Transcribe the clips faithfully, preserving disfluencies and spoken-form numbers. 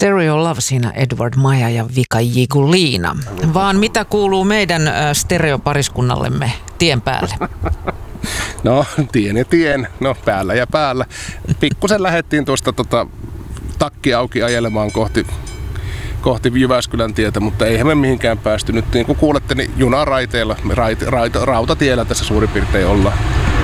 Stereo Love siinä Edward Maja ja Vika Jiguliina. Vaan mitä kuuluu meidän stereopariskunnallemme tien päälle? No, tien ja tien. No, päällä ja päällä. Pikkusen lähdettiin tuosta tota, takki auki ajelemaan kohti, kohti Jyväskylän tietä, mutta eihän me mihinkään päästy. Nyt niin kuin kuulette, niin junaraiteilla, raite, raite, rautatiellä tässä suurin piirtein ollaan.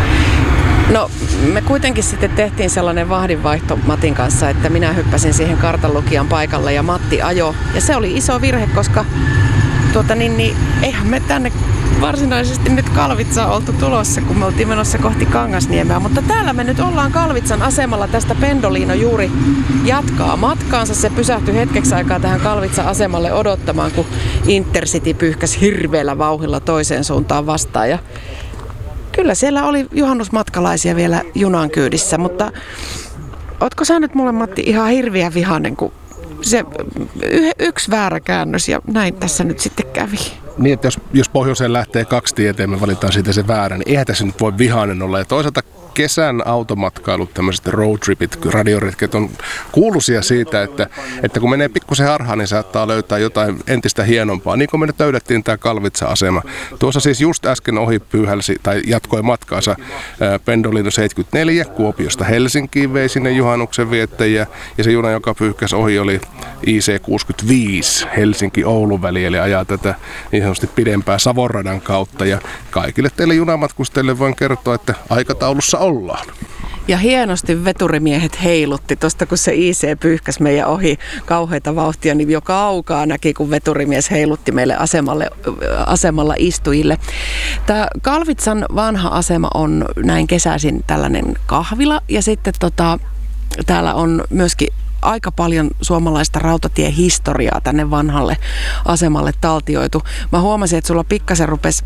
No, me kuitenkin sitten tehtiin sellainen vahdinvaihto Matin kanssa, että minä hyppäsin siihen kartanlukijan paikalle ja Matti ajo. Ja se oli iso virhe, koska tuota niin, niin eihän me tänne varsinaisesti nyt Kalvitsaan oltu tulossa, kun me oltiin menossa kohti Kangasniemeä. Mutta täällä me nyt ollaan Kalvitsan asemalla. Tästä Pendolino juuri jatkaa matkaansa. Se pysähtyi hetkeksi aikaa tähän Kalvitsan asemalle odottamaan, kun Intercity pyyhkäsi hirveällä vauhdilla toiseen suuntaan vastaan. Ja kyllä siellä oli juhannusmatkalaisia vielä junan kyydissä, mutta ootko sä nyt mulle, Matti, ihan hirviä vihainen, kun se y- yksi väärä käännös ja näin tässä nyt sitten kävi. Niin, että jos, jos pohjoiseen lähtee kaksi tietä ja me valitaan siitä se väärä, niin eihän tässä nyt voi vihainen olla. Ja toisaalta kesän automatkailut, tämmöiset roadtripit, radioretket on kuuluisia siitä, että, että kun menee pikkusen harhaan, niin saattaa löytää jotain entistä hienompaa. Niin kuin me nyt löydettiin tämä Kalvitsa-asema. Tuossa siis just äsken ohi pyyhälsi tai jatkoi matkaansa ää, Pendolino seitsemänkymmentäneljä Kuopiosta Helsinkiin, vei sinne juhannuksen viettäjiä. Ja se juna, joka pyyhkäsi ohi, oli I C kuusikymmentäviisi Helsinki-Oulun väli, eli ajaa tätä niin sanotusti pidempää Savonradan kautta. Ja kaikille teille junamatkustajille voin kertoa, että aikataulussa ollaan. Ja hienosti veturimiehet heilutti tuosta, kun se I C pyyhkäsi meidän ohi kauheita vauhtia, niin jo kaukaa näki, kun veturimies heilutti meille asemalle, asemalla istujille. Tämä Kalvitsan vanha asema on näin kesäisin tällainen kahvila, ja sitten tota, täällä on myöskin aika paljon suomalaista rautatiehistoriaa tänne vanhalle asemalle taltioitu. Mä huomasin, että sulla pikkasen rupesi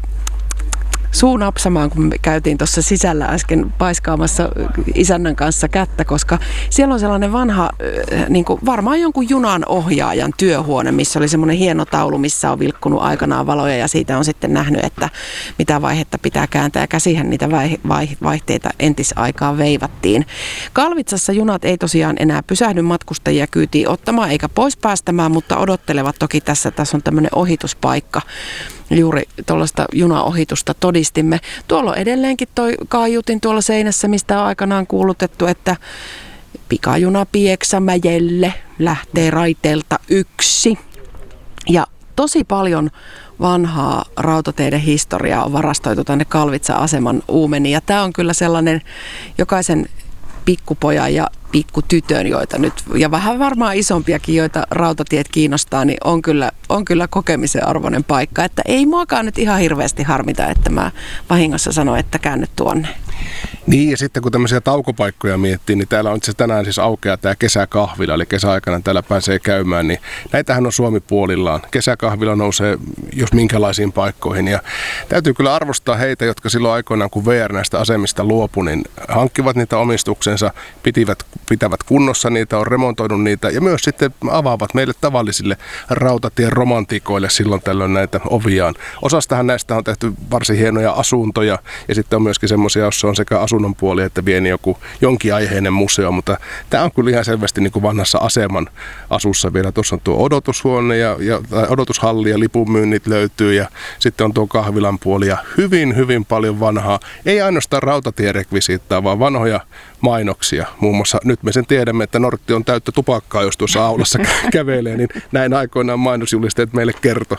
suu napsamaan, kun me käytiin tuossa sisällä äsken paiskaamassa isännän kanssa kättä, koska siellä on sellainen vanha, niin kuin varmaan jonkun junan ohjaajan työhuone, missä oli semmoinen hieno taulu, missä on vilkkunut aikanaan valoja, ja siitä on sitten nähnyt, että mitä vaihetta pitää kääntää, ja käsihän niitä vaihteita entisaikaan veivattiin. Kalvitsassa junat ei tosiaan enää pysähdy matkustajia kyytiin ottamaan eikä pois päästämään, mutta odottelevat toki tässä. Tässä on tämmöinen ohituspaikka. Juuri tuollaista junaohitusta todistimme. Tuolla on edelleenkin toi kaiutin tuolla seinässä, mistä on aikanaan kuulutettu, että pikajuna Pieksämäelle lähtee raiteelta yksi. Ja tosi paljon vanhaa rautateiden historiaa on varastoitu tänne Kalvitsa-aseman uumeniin. Ja tämä on kyllä sellainen jokaisen pikkupojan ja pikkutytön, joita nyt, ja vähän varmaan isompiakin, joita rautatiet kiinnostaa, niin on kyllä, on kyllä kokemisen arvoinen paikka. Että ei muakaan nyt ihan hirveästi harmita, että mä vahingossa sanoin, että käänny tuonne. Niin, ja sitten kun tämmöisiä taukopaikkoja miettii, niin täällä on itse tänään siis aukeaa tämä kesäkahvila, eli kesäaikana täällä pääsee käymään, niin näitähän on Suomi puolillaan. Kesäkahvila nousee jos minkälaisiin paikkoihin, ja täytyy kyllä arvostaa heitä, jotka silloin aikoinaan, kun V R näistä asemista luopui, niin hankkivat niitä omistuksensa, pitivät, pitävät kunnossa niitä, on remontoinut niitä, ja myös sitten avaavat meille tavallisille rautatien romantiikoille silloin tällöin näitä oviaan. Osastahan näistä on tehty varsin hienoja asuntoja, ja sitten on myöskin semmoisia, joissa on sekä asunnon puoli, että pieni joku jonkin aiheinen museo, mutta tämä on kyllä ihan selvästi niin kuin vanhassa aseman asussa vielä. Tuossa on tuo odotushuone ja, ja odotushalli ja lipunmyynnit löytyy, ja sitten on tuo kahvilan puoli ja hyvin, hyvin paljon vanhaa, ei ainoastaan rautatierekvisiittaa, vaan vanhoja mainoksia. Muun muassa nyt me sen tiedämme, että Nortti on täyttä tupakkaa, jos tuossa aulassa kävelee, niin näin aikoinaan mainosjulisteet meille kertoo.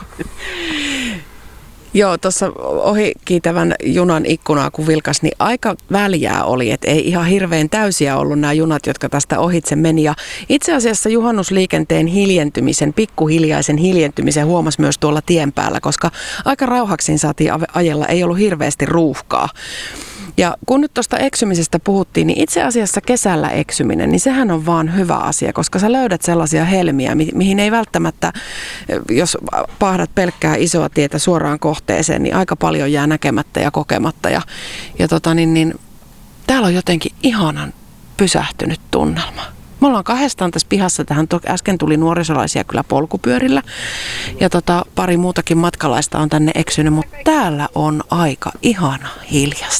Joo, tuossa ohikiitävän junan ikkunaa kun vilkas, niin aika väljää oli, että ei ihan hirveän täysiä ollut nämä junat, jotka tästä ohitse meni. Ja itse asiassa juhannusliikenteen hiljentymisen, pikkuhiljaisen hiljentymisen huomasi myös tuolla tien päällä, koska aika rauhaksiin saatiin ajella, ei ollut hirveästi ruuhkaa. Ja kun nyt tuosta eksymisestä puhuttiin, niin itse asiassa kesällä eksyminen, niin sehän on vaan hyvä asia, koska sä löydät sellaisia helmiä, mi- mihin ei välttämättä, jos pahdat pelkkää isoa tietä suoraan kohteeseen, niin aika paljon jää näkemättä ja kokematta. Ja, ja tota niin, niin, täällä on jotenkin ihanan pysähtynyt tunnelma. Me ollaan kahdestaan tässä pihassa, tähän äsken tuli nuorisolaisia kyllä polkupyörillä ja tota, pari muutakin matkalaista on tänne eksynyt, mutta täällä on aika ihana hiljasta.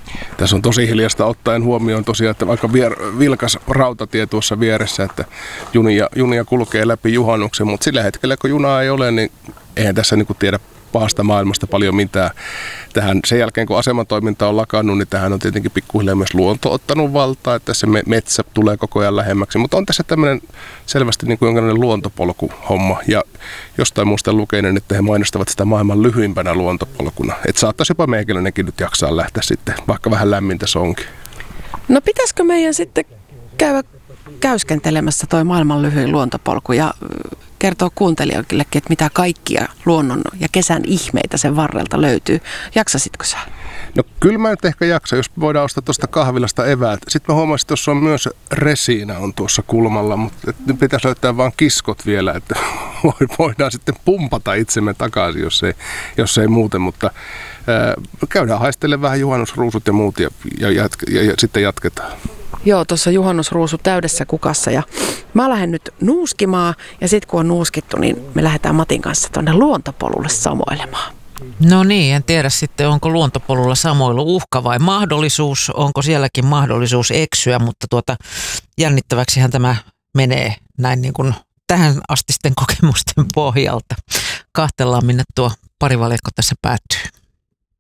Tässä on tosi hiljasta ottaen huomioon tosiaan, että aika vier- vilkas rautatie tuossa vieressä, että junia, junia kulkee läpi juhannuksen, mutta sillä hetkellä kun junaa ei ole, niin eihän tässä niin kuin tiedä pahasta maailmasta paljon mitään. Tähän, sen jälkeen kun asematoiminta on lakannut, niin tähän on tietenkin pikkuhiljaa myös luonto ottanut valtaa, että se metsä tulee koko ajan lähemmäksi, mutta on tässä tämmöinen selvästi niin kuin jonkinlainen luontopolkuhomma, ja jostain muusta lukeinen, että he mainostavat sitä maailman lyhyimpänä luontopolkuna, että saattaisi jopa meikäläinenkin nyt jaksaa lähteä sitten, vaikka vähän lämmintä se onkin. No pitäisikö meidän sitten käydä käyskentelemässä toi maailman lyhyin luontopolku ja kertoo kuuntelijoillekin, että mitä kaikkia luonnon ja kesän ihmeitä sen varrelta löytyy. Jaksasitko sä? No kyllä mä nyt ehkä jaksa, jos voidaan ostaa tuosta kahvilasta eväät. Sitten mä huomasin, että tuossa on myös resiina on tuossa kulmalla, mutta nyt pitäisi löytää vaan kiskot vielä, että voidaan sitten pumpata itsemme takaisin, jos ei, jos ei muuten. Mutta ää, käydään haistelemaan vähän juhannusruusut ja muut ja, ja, jatke, ja, ja sitten jatketaan. Joo, tuossa juhannusruusu täydessä kukassa ja mä lähden nyt nuuskimaan ja sitten kun on nuuskittu, niin me lähdetään Matin kanssa tuonne luontopolulle samoilemaan. No niin, en tiedä sitten onko luontopolulla samoilu uhka vai mahdollisuus, onko sielläkin mahdollisuus eksyä, mutta tuota jännittäväksihän tämä menee näin niin kuin tähän astisten kokemusten pohjalta. Kahtellaan minne tuo parivaljakko tässä päättyy.